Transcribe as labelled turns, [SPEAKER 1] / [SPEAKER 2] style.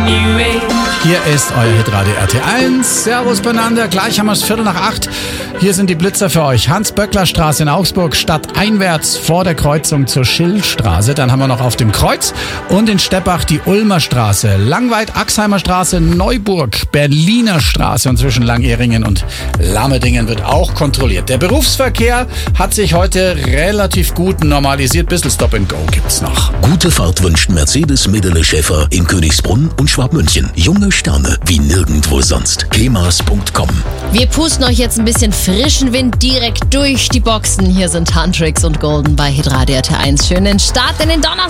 [SPEAKER 1] Hier ist euer Hitradio RT1. Servus beieinander. Gleich haben wir es 7:45. Hier sind die Blitzer für euch. Hans-Böckler-Straße in Augsburg, stadteinwärts vor der Kreuzung zur Schillstraße. Dann haben wir noch auf dem Kreuz und in Steppach die Ulmer Straße. Langweid, Axheimer Straße, Neuburg, Berliner Straße und zwischen Langehringen und Lammerdingen wird auch kontrolliert. Der Berufsverkehr hat sich heute relativ gut normalisiert. Bisschen Stop and Go gibt's noch.
[SPEAKER 2] Gute Fahrt wünscht Mercedes Medele Schäfer in Königsbrunn und Schwabmünchen. Junge Sterne wie nirgendwo sonst. kemas.com.
[SPEAKER 3] Wir pusten euch jetzt ein bisschen frischen Wind direkt durch die Boxen. Hier sind Huntrix und Golden bei Hitradio RT1. Schönen Start in den Donnerstag.